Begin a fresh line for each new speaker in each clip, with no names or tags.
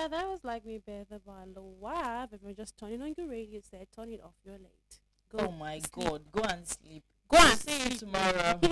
that was Like Me Better by Loa. If you're just turning on your radio set, turn it off. You're late.
Oh
Go
my
sleep.
God, go and sleep.
Go and
See you
sleep.
tomorrow.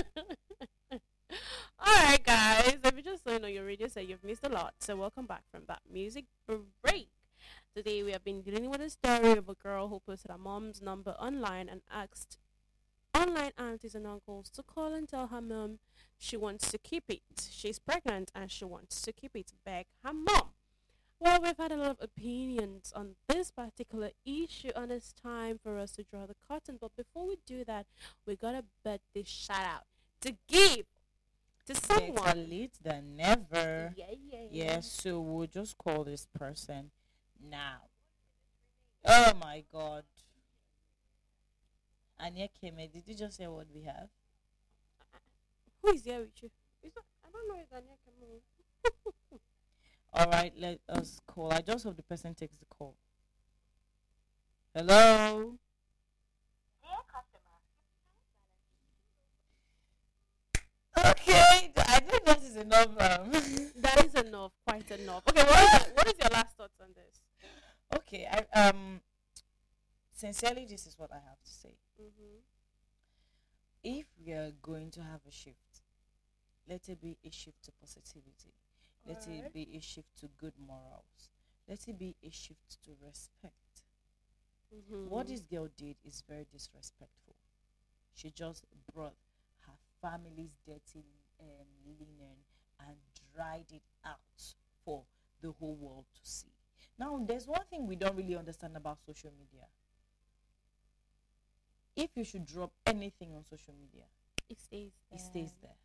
Alright, guys. If you're just turning on your radio set, you've missed a lot. So welcome back from that music break. Today we have been dealing with a story of a girl who posted her mom's number online and asked online aunties and uncles to call and tell her mom she wants to keep it. She's pregnant and she wants to keep it back her mom. Well, we've had a lot of opinions on this particular issue, and it's time for us to draw the curtain. But before we do that, we gotta bet this shout out to give to
Better
someone.
late than never.
Yeah.
Yes, so we'll just call this person now. Oh my God. Anya Keme, did you just say what we have?
Who is here with you? I don't know if Daniel can move.
All right, let us call. I just hope the person takes the call. Hello? Okay, I think that is enough.
That is enough, quite enough. Okay, what is your last thoughts on this?
Okay, sincerely, this is what I have to say.
Mm-hmm.
If we are going to have a shift, let it be a shift to positivity. Let
Alright.
it be a shift to good morals. Let it be a shift to respect.
Mm-hmm.
What this girl did is very disrespectful. She just brought her family's dirty linen and dried it out for the whole world to see. Now, there's one thing we don't really understand about social media. If you should drop anything on social media,
It stays there.
it stays there.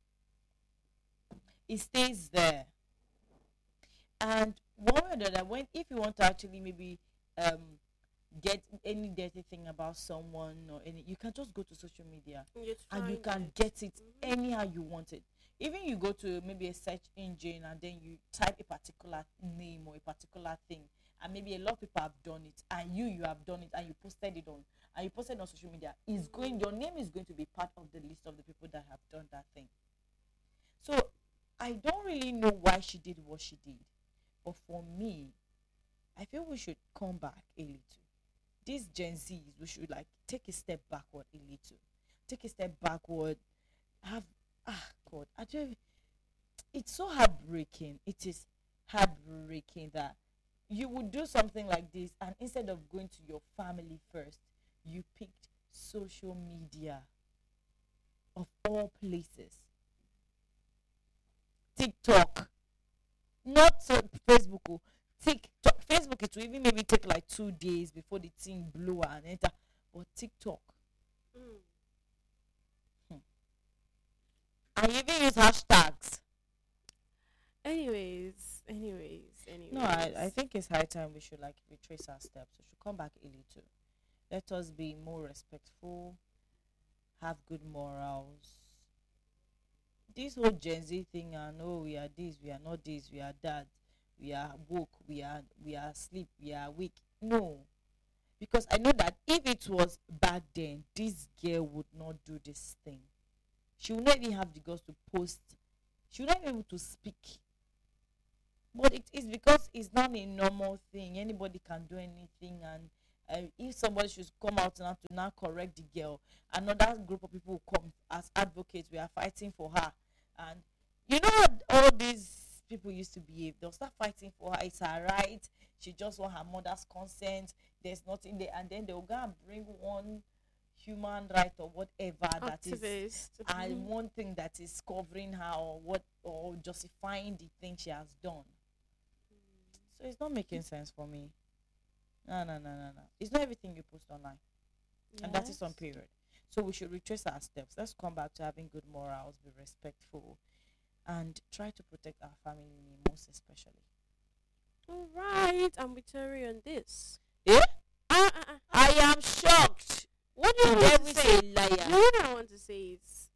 It stays there. And one way or the other, if you want to actually maybe get any dirty thing about someone or any, you can just go to social media and you can get it anyhow you want it. Even you go to maybe a search engine and then you type a particular name or a particular thing, and maybe a lot of people have done it, and you have done it, and you posted it on social media. Your name is going to be part of the list of the people that have done that thing. So I don't really know why she did what she did, but for me, I feel we should come back a little. These Gen Zs, we should take a step backward a little. Take a step backward. God, it's so heartbreaking. It is heartbreaking that you would do something like this, and instead of going to your family first, you picked social media of all places. TikTok, not Facebook. TikTok, Facebook, it will even maybe take 2 days before the thing blew and enter. But TikTok, and you even use hashtags.
Anyways.
No, I think it's high time we should retrace our steps. We should come back a little. Let us be more respectful, have good morals. This whole Gen Z thing, and we are this, we are not this, we are that, we are woke, we are asleep, we are weak. No, because I know that if it was back then, this girl would not do this thing. She would not even have the guts to post. She would not be able to speak. But it is because it's not a normal thing. Anybody can do anything, and if somebody should come out now to now correct the girl, another group of people will come as advocates. We are fighting for her, and you know how all these people used to behave. They'll start fighting for her. It's her right. She just want her mother's consent. There's nothing there, and then they'll go and bring one human right or whatever that is,
Activist.
and one thing that is covering her or justifying the thing she has done. So it's not making sense for me. No. It's not everything you post online. And that is on period. So we should retrace our steps. Let's come back to having good morals, be respectful, and try to protect our family name most especially.
All right, I'm with Terry on this.
Yeah?
I
I am shocked.
What do you
The
want
devil
to
is
say?
a liar.
What I want to say is,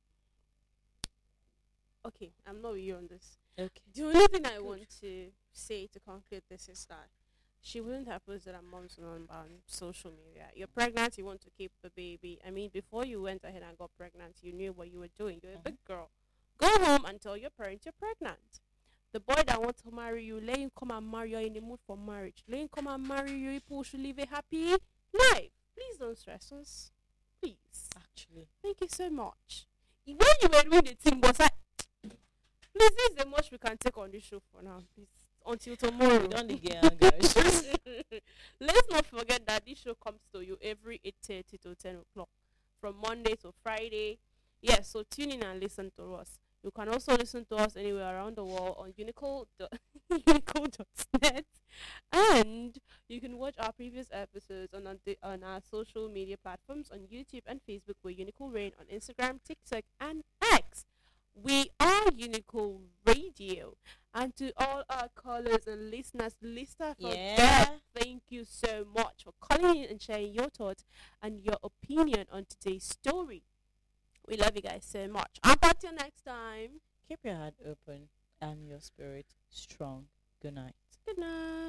okay, I'm not with you on this.
Okay.
The only thing I want to say to conclude this is that she wouldn't have posted her mom's number on social media. You're pregnant, you want to keep the baby. I mean, before you went ahead and got pregnant, you knew what you were doing. You're a big girl. Go home and tell your parents you're pregnant. The boy that wants to marry you, let him come and marry you. You're in the mood for marriage. Let him come and marry you. People should live a happy life. Please don't stress us. Please.
Actually.
Thank you so much. When you were doing the thing, was I... Please, this is the much we can take on this show for now. Please. Until tomorrow.
Don't get anger.
Let's not forget that this show comes to you every 8:30 to 10 o'clock. From Monday to Friday. Yes, so tune in and listen to us. You can also listen to us anywhere around the world on unico.net. And you can watch our previous episodes on our social media platforms on YouTube and Facebook. We're Unico Rain on Instagram, TikTok, and X. We are Unico Radio. And to all our callers and listeners, thank you so much for calling in and sharing your thoughts and your opinion on today's story. We love you guys so much. Until next time.
Keep your heart open and your spirit strong. Good night.
Good night.